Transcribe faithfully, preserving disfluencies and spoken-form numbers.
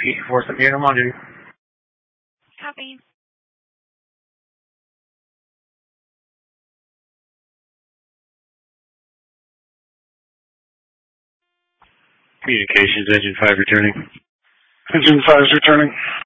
P four seventy-eight, I'm on duty. Copy. Communications, Engine five returning. Engine five is returning.